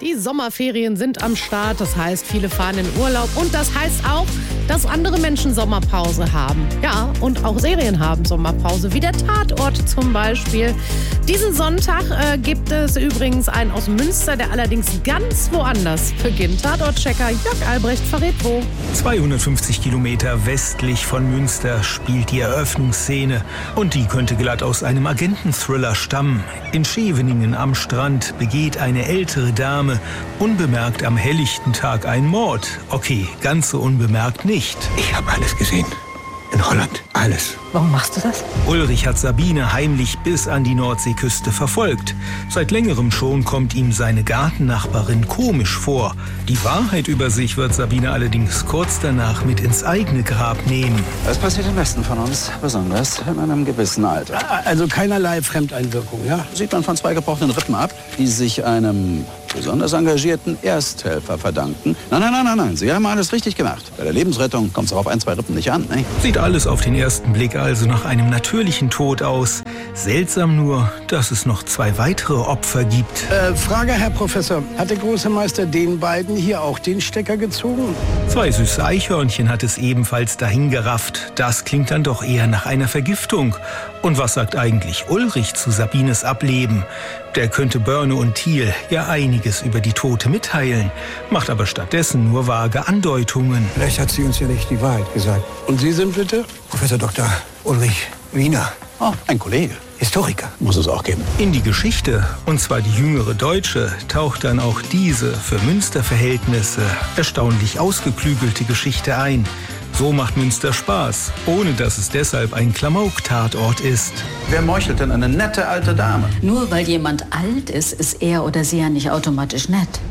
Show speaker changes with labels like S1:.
S1: Die Sommerferien sind am Start, das heißt, viele fahren in Urlaub und das heißt auch, dass andere Menschen Sommerpause haben. Ja, und auch Serien haben Sommerpause, wie der Tatort zum Beispiel. Diesen Sonntag gibt es übrigens einen aus Münster, der allerdings ganz woanders beginnt. Tatortchecker Jörg Albrecht verrät wo.
S2: 250 Kilometer westlich von Münster spielt die Eröffnungsszene. Und die könnte glatt aus einem Agenten-Thriller stammen. In Scheveningen am Strand begeht eine ältere Dame unbemerkt am helllichten Tag einen Mord. Okay, ganz so unbemerkt nicht.
S3: Ich habe alles gesehen. In Holland. Alles.
S4: Warum machst du das?
S2: Ulrich hat Sabine heimlich bis an die Nordseeküste verfolgt. Seit längerem schon kommt ihm seine Gartennachbarin komisch vor. Die Wahrheit über sich wird Sabine allerdings kurz danach mit ins eigene Grab nehmen.
S5: Das passiert den meisten von uns, besonders in einem gewissen Alter.
S6: Also keinerlei Fremdeinwirkung, ja?
S5: Sieht man von 2 gebrochenen Rippen ab, die sich einem besonders engagierten Ersthelfer verdanken. Nein, Sie haben alles richtig gemacht. Bei der Lebensrettung kommt es auch auf 1, 2 Rippen nicht an, ne?
S2: Sieht alles auf den ersten Blick also nach einem natürlichen Tod aus. Seltsam nur, dass es noch 2 weitere Opfer gibt.
S6: Frage, Herr Professor. Hat der große Meister den beiden hier auch den Stecker gezogen?
S2: 2 süße Eichhörnchen hat es ebenfalls dahingerafft. Das klingt dann doch eher nach einer Vergiftung. Und was sagt eigentlich Ulrich zu Sabines Ableben? Der könnte Börne und Thiel ja einiges über die Tote mitteilen, macht aber stattdessen nur vage Andeutungen.
S3: Vielleicht hat sie uns ja nicht die Wahrheit gesagt.
S6: Und Sie sind bitte?
S3: Professor Dr. Ulrich Wiener.
S5: Oh, ein Kollege.
S3: Historiker.
S5: Muss es auch geben.
S2: In die Geschichte, und zwar die jüngere Deutsche, taucht dann auch diese für Münsterverhältnisse erstaunlich ausgeklügelte Geschichte ein. So macht Münster Spaß, ohne dass es deshalb ein Klamauk-Tatort ist.
S5: Wer meuchelt denn eine nette alte Dame?
S4: Nur weil jemand alt ist, ist er oder sie ja nicht automatisch nett.